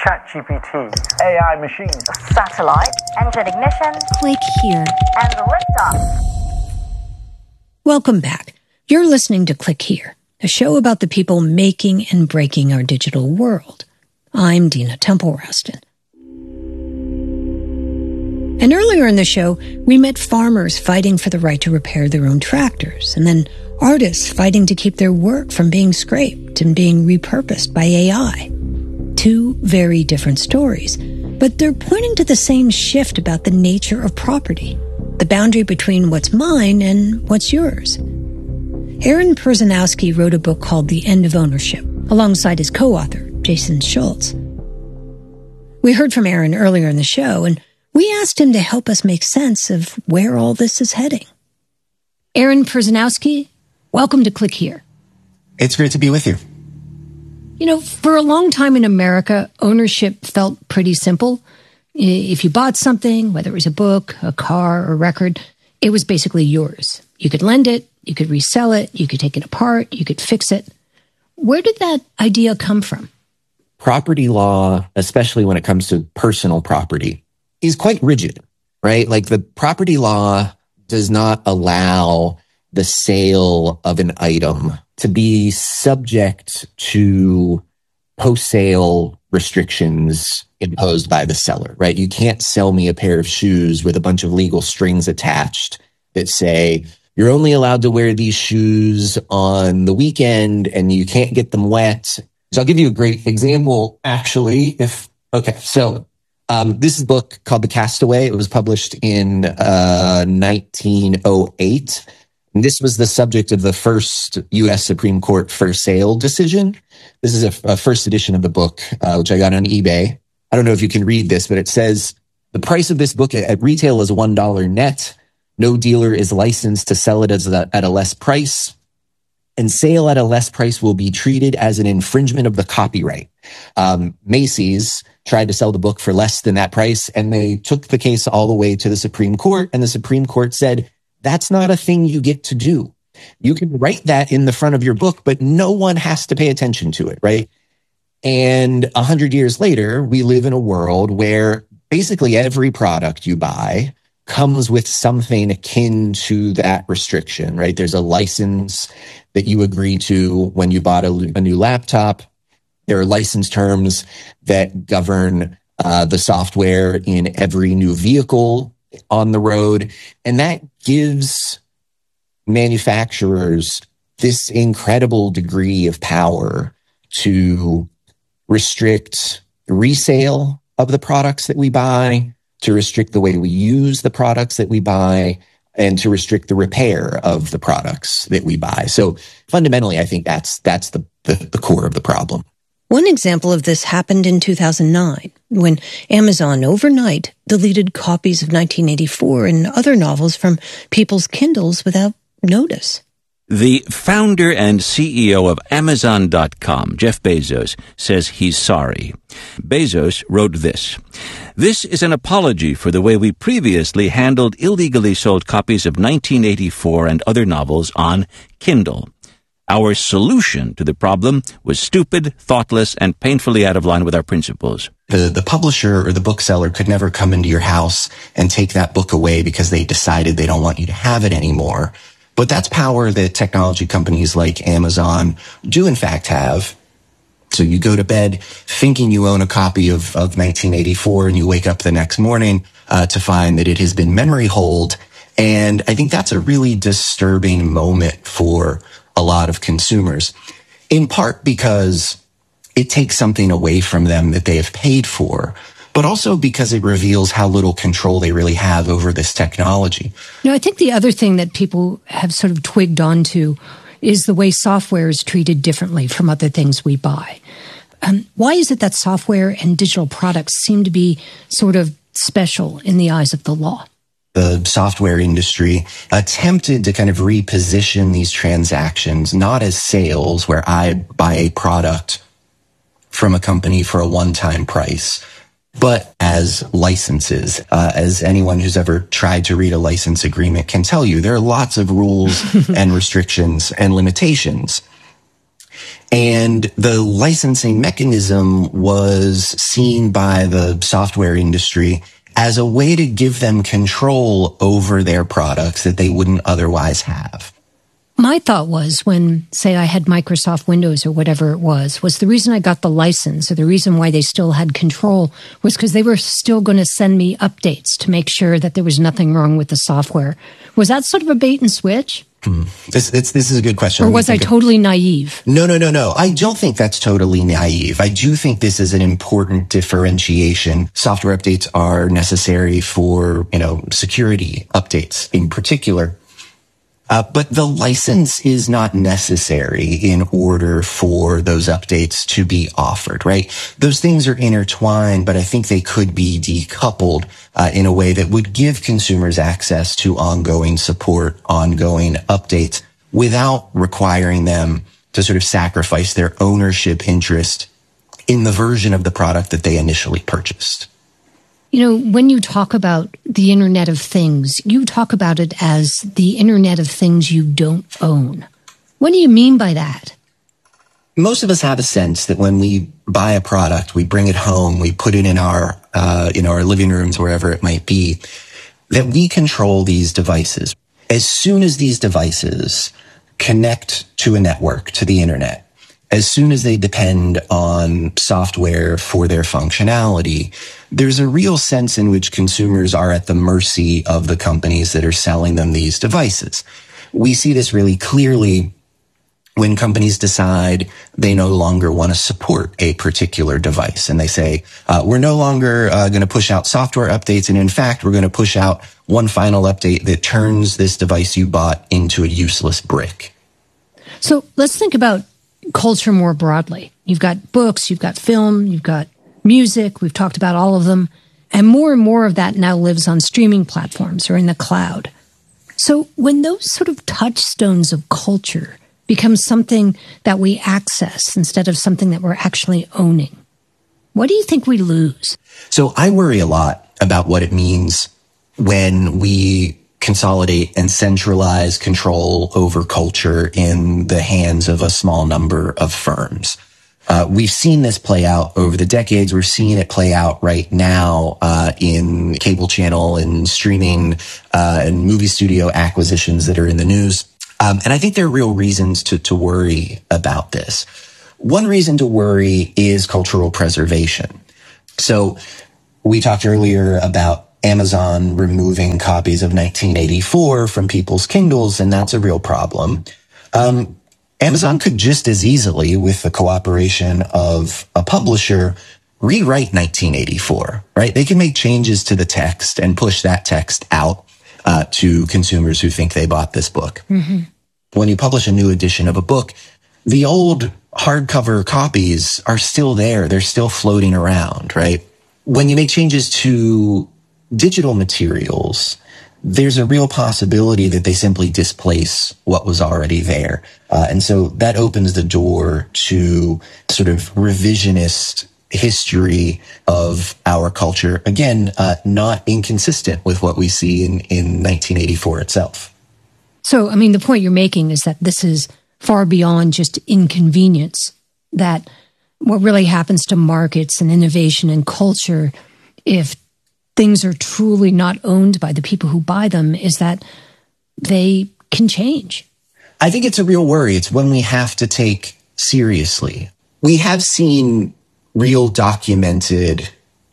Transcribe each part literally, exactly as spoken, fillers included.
ChatGPT, A I machines, satellite, engine ignition, click here, and liftoff. Welcome back. You're listening to Click Here, a show about the people making and breaking our digital world. I'm Dina Temple-Raston. And earlier in the show, we met farmers fighting for the right to repair their own tractors, and then artists fighting to keep their work from being scraped and being repurposed by A I. Two very different stories, but they're pointing to the same shift about the nature of property, the boundary between what's mine and what's yours. Aaron Perzanowski wrote a book called The End of Ownership, alongside his co-author, Jason Schultz. We heard from Aaron earlier in the show, and we asked him to help us make sense of where all this is heading. Aaron Perzanowski, welcome to Click Here. It's great to be with you. You know, for a long time in America, ownership felt pretty simple. If you bought something, whether it was a book, a car, or a record, it was basically yours. You could lend it, you could resell it, you could take it apart, you could fix it. Where did that idea come from? Property law, especially when it comes to personal property, is quite rigid, right? Like the property law does not allow the sale of an item to be subject to post-sale restrictions imposed by the seller, right? You can't sell me a pair of shoes with a bunch of legal strings attached that say, you're only allowed to wear these shoes on the weekend and you can't get them wet. So I'll give you a great example, actually. If, okay, so um, this is a book called The Castaway. It was published in uh, nineteen oh eight. And this was the subject of the first U S Supreme Court for sale decision. This is a, a first edition of the book, uh, which I got on eBay. I don't know if you can read this, but it says, the price of this book at, at retail is one dollar net. No dealer is licensed to sell it as a, at a less price. And sale at a less price will be treated as an infringement of the copyright. Um, Macy's tried to sell the book for less than that price, and they took the case all the way to the Supreme Court, and the Supreme Court said, that's not a thing you get to do. You can write that in the front of your book, but no one has to pay attention to it, right? And a hundred years later, we live in a world where basically every product you buy comes with something akin to that restriction, right? There's a license that you agree to when you bought a, a new laptop. There are license terms that govern uh, the software in every new vehicle on the road. And that gives manufacturers this incredible degree of power to restrict resale of the products that we buy, to restrict the way we use the products that we buy, and to restrict the repair of the products that we buy. So fundamentally, I think that's that's the, the, the core of the problem. One example of this happened in two thousand nine, when Amazon overnight deleted copies of nineteen eighty-four and other novels from people's Kindles without notice. The founder and C E O of Amazon dot com, Jeff Bezos, says he's sorry. Bezos wrote this: "This is an apology for the way we previously handled illegally sold copies of nineteen eighty-four and other novels on Kindle. Our solution to the problem was stupid, thoughtless, and painfully out of line with our principles." The, the publisher or the bookseller could never come into your house and take that book away because they decided they don't want you to have it anymore. But that's power that technology companies like Amazon do in fact have. So you go to bed thinking you own a copy of, of nineteen eighty-four, and you wake up the next morning uh, to find that it has been memory holed. And I think that's a really disturbing moment for a lot of consumers, in part because it takes something away from them that they have paid for, but also because it reveals how little control they really have over this technology. You know, I think the other thing that people have sort of twigged onto is the way software is treated differently from other things we buy. Um, why is it that software and digital products seem to be sort of special in the eyes of the law? The software industry attempted to kind of reposition these transactions, not as sales where I buy a product from a company for a one-time price, but as licenses. Uh, as anyone who's ever tried to read a license agreement can tell you, there are lots of rules and restrictions and limitations. And the licensing mechanism was seen by the software industry as a way to give them control over their products that they wouldn't otherwise have. My thought was when, say, I had Microsoft Windows or whatever it was, was the reason I got the license or the reason why they still had control was because they were still going to send me updates to make sure that there was nothing wrong with the software. Was that sort of a bait and switch? Hmm. This, this, this is a good question. Or was I totally naive? No, no, no, no. I don't think that's totally naive. I do think this is an important differentiation. Software updates are necessary for, you know, security updates in particular. Uh, but the license is not necessary in order for those updates to be offered, right? Those things are intertwined, but I think they could be decoupled uh, in a way that would give consumers access to ongoing support, ongoing updates, without requiring them to sort of sacrifice their ownership interest in the version of the product that they initially purchased. You know, when you talk about the Internet of Things, you talk about it as the Internet of Things you don't own. What do you mean by that? Most of us have a sense that when we buy a product, we bring it home, we put it in our, uh, in our living rooms, wherever it might be, that we control these devices. As soon as these devices connect to a network, to the internet, as soon as they depend on software for their functionality, there's a real sense in which consumers are at the mercy of the companies that are selling them these devices. We see this really clearly when companies decide they no longer want to support a particular device. And they say, uh, we're no longer uh, going to push out software updates. And in fact, we're going to push out one final update that turns this device you bought into a useless brick. So let's think about culture more broadly. You've got books, you've got film, you've got music. We've talked about all of them. And more and more of that now lives on streaming platforms or in the cloud. So when those sort of touchstones of culture become something that we access instead of something that we're actually owning, what do you think we lose? So I worry a lot about what it means when we consolidate and centralize control over culture in the hands of a small number of firms. Uh, we've seen this play out over the decades. We're seeing it play out right now uh, in cable channel and streaming uh, and movie studio acquisitions that are in the news. Um, and I think there are real reasons to, to worry about this. One reason to worry is cultural preservation. So we talked earlier about Amazon removing copies of nineteen eighty-four from people's Kindles, and that's a real problem. Um, Amazon could just as easily, with the cooperation of a publisher, rewrite nineteen eighty-four, right? They can make changes to the text and push that text out uh, to consumers who think they bought this book. Mm-hmm. When you publish a new edition of a book, the old hardcover copies are still there. They're still floating around, right? When you make changes to digital materials, there's a real possibility that they simply displace what was already there. Uh, and so that opens the door to sort of revisionist history of our culture. Again, uh, not inconsistent with what we see in, in nineteen eighty-four itself. So, I mean, the point you're making is that this is far beyond just inconvenience, that what really happens to markets and innovation and culture, if things are truly not owned by the people who buy them, is that they can change. I think it's a real worry. It's one we have to take seriously. We have seen real documented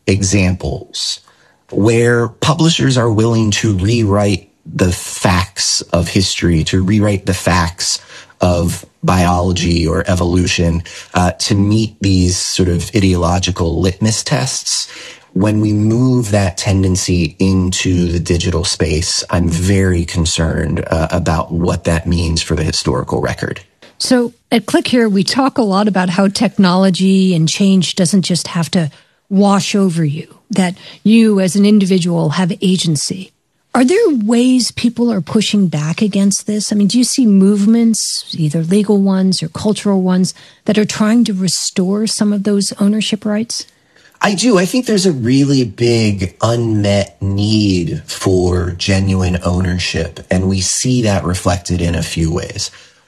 examples where publishers are willing to rewrite the facts of history, to rewrite the facts of biology or evolution uh, to meet these sort of ideological litmus tests. When we move that tendency into the digital space, I'm very concerned uh, about what that means for the historical record. So at Click Here, we talk a lot about how technology and change doesn't just have to wash over you, that you as an individual have agency. Are there ways people are pushing back against this? I mean, do you see movements, either legal ones or cultural ones, that are trying to restore some of those ownership rights? I do. I think there's a really big unmet need for genuine ownership, and we see that reflected in a few ways.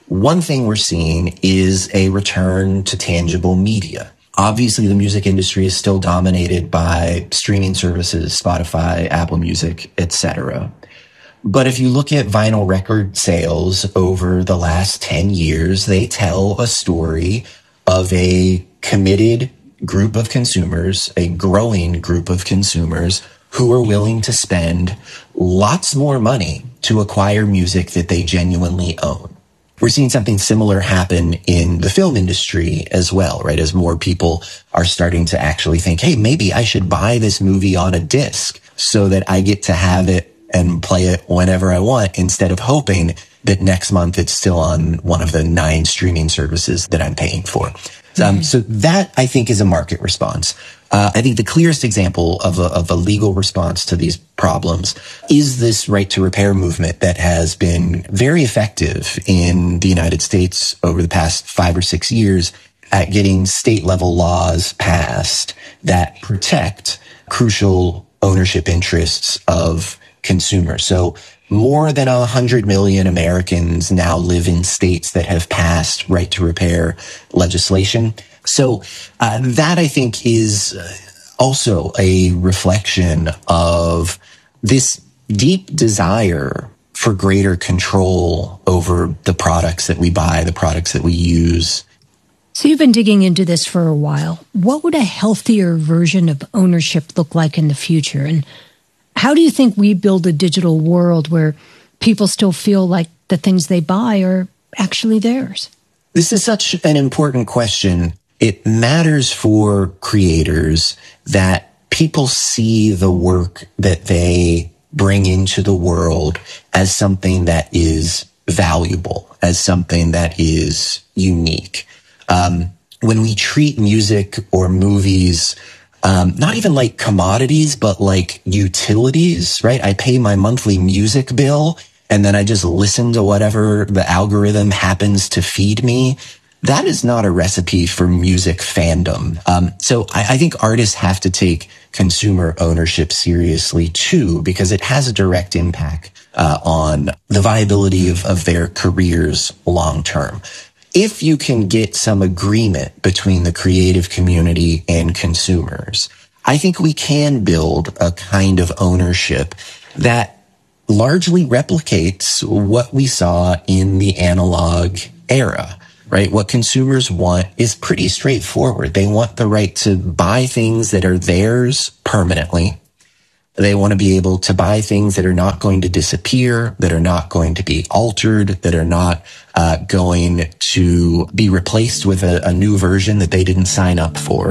One thing we're seeing is a return to tangible media. Obviously, the music industry is still dominated by streaming services, Spotify, Apple Music, et cetera. But if you look at vinyl record sales over the last ten years, they tell a story of a committed group of consumers, a growing group of consumers who are willing to spend lots more money to acquire music that they genuinely own. We're seeing something similar happen in the film industry as well, right? As more people are starting to actually think, hey, maybe I should buy this movie on a disc so that I get to have it and play it whenever I want, instead of hoping that next month it's still on one of the nine streaming services that I'm paying for. Mm-hmm. Um, so that, I think, is a market response. Uh, I think the clearest example of a, of a legal response to these problems is this right to repair movement that has been very effective in the United States over the past five or six years at getting state level laws passed that protect crucial ownership interests of consumers. So more than a hundred million Americans now live in states that have passed right to repair legislation. So uh, that, I think, is also a reflection of this deep desire for greater control over the products that we buy, the products that we use. So you've been digging into this for a while. What would a healthier version of ownership look like in the future? And how do you think we build a digital world where people still feel like the things they buy are actually theirs? This is such an important question. It matters for creators that people see the work that they bring into the world as something that is valuable, as something that is unique. Um, when we treat music or movies, um, not even like commodities, but like utilities, right? I pay my monthly music bill and then I just listen to whatever the algorithm happens to feed me. That is not a recipe for music fandom. Um, so I, I think artists have to take consumer ownership seriously too, because it has a direct impact uh, on the viability of, of their careers long term. If you can get some agreement between the creative community and consumers, I think we can build a kind of ownership that largely replicates what we saw in the analog era. Right? What consumers want is pretty straightforward. They want the right to buy things that are theirs permanently. They want to be able to buy things that are not going to disappear, that are not going to be altered, that are not uh, going to be replaced with a, a new version that they didn't sign up for.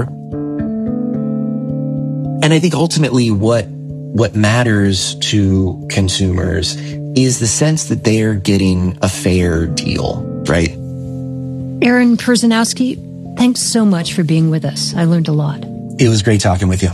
And I think ultimately what what matters to consumers is the sense that they are getting a fair deal, right? Aaron Perzanowski, thanks so much for being with us. I learned a lot. It was great talking with you.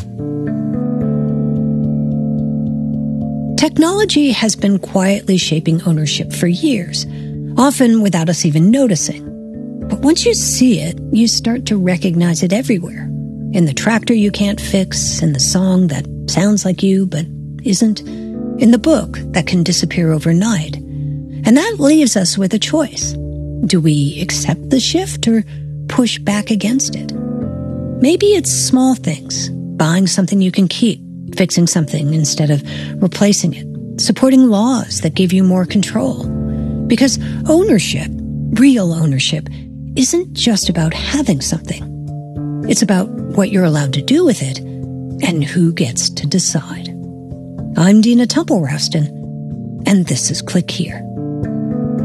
Technology has been quietly shaping ownership for years, often without us even noticing. But once you see it, you start to recognize it everywhere. In the tractor you can't fix, in the song that sounds like you but isn't, in the book that can disappear overnight. And that leaves us with a choice. Do we accept the shift or push back against it? Maybe it's small things, buying something you can keep, fixing something instead of replacing it, supporting laws that give you more control. Because ownership, real ownership, isn't just about having something. It's about what you're allowed to do with it and who gets to decide. I'm Dina Temple-Raston, and this is Click Here.